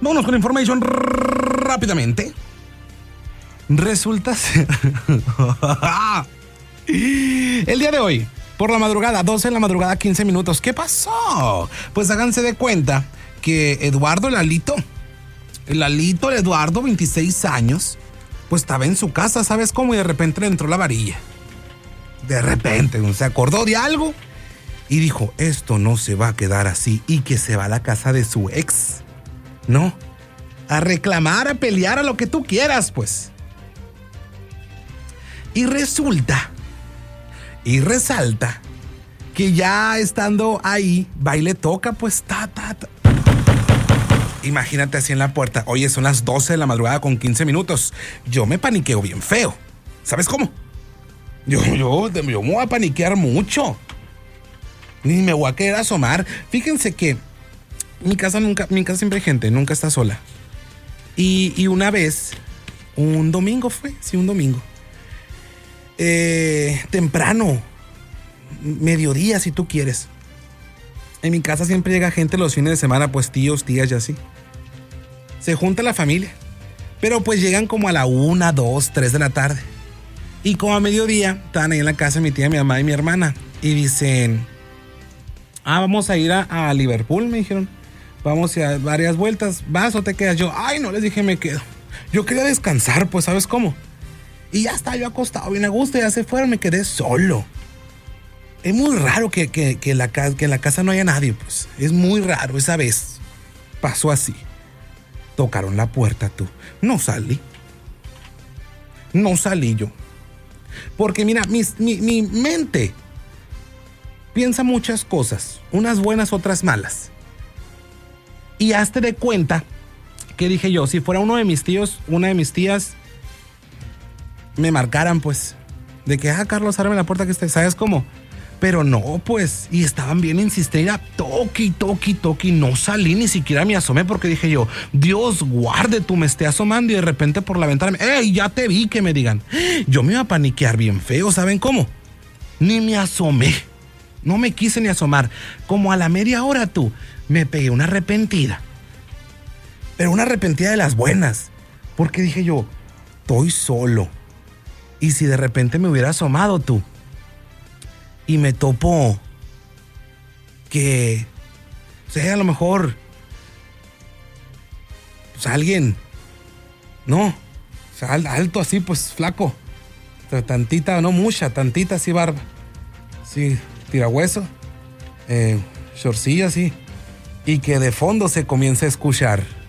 Vámonos con información rápidamente. Resulta ser... El día de hoy, por la madrugada, 12 de la madrugada, 15 minutos. ¿Qué pasó? Pues háganse de cuenta que Eduardo, el Eduardo, 26 años, pues estaba en su casa, ¿sabes cómo? Y de repente le entró la varilla. De repente, se acordó de algo y dijo, esto no se va a quedar así, y que se va a la casa de su ex. No, a reclamar, a pelear, a lo que tú quieras, pues. Y resulta y resalta que ya estando ahí, va y le toca, pues, Imagínate así en la puerta. Oye, son las 12 de la madrugada con 15 minutos. Yo me paniqueo bien feo. ¿Sabes cómo? Yo me voy a paniquear mucho. Ni me voy a querer asomar. Fíjense que mi casa siempre hay gente, nunca está sola. Y una vez, un domingo, temprano, mediodía si tú quieres. En mi casa siempre llega gente los fines de semana, pues tíos, tías y así. Se junta la familia, pero pues llegan como a la 1, 2, 3 de la tarde. Y como a mediodía, estaban ahí en la casa mi tía, mi mamá y mi hermana. Y dicen, vamos a ir a Liverpool, me dijeron. Vamos a dar varias vueltas, ¿vas o te quedas? Yo, no, les dije, me quedo. Yo quería descansar, pues, ¿sabes cómo? Y ya estaba yo acostado bien a gusto, ya se fueron, me quedé solo. Es muy raro que en la casa no haya nadie, pues. Es muy raro, esa vez pasó así. Tocaron la puerta, tú. No salí yo. Porque mira, mi mente piensa muchas cosas, unas buenas, otras malas. Y hazte de cuenta que dije yo, si fuera uno de mis tíos, una de mis tías, me marcaran, pues, de que, Carlos, ábreme la puerta que esté, ¿sabes cómo? Pero no, pues, y estaban bien insistiendo, toque, no salí, ni siquiera me asomé porque dije yo, Dios guarde, tú me esté asomando y de repente por la ventana, ya te vi, que me digan. Yo me iba a paniquear bien feo, ¿saben cómo? Ni me asomé, no me quise ni asomar. Como a la media hora, tú, me pegué una arrepentida, pero una arrepentida de las buenas, porque dije yo, estoy solo, y si de repente me hubiera asomado, tú, y me topo que, a lo mejor, pues alguien, no, alto así, pues flaco, tantita, no mucha, tantita así barba, sí, tirahueso, shortcillo así, y que de fondo se comienza a escuchar.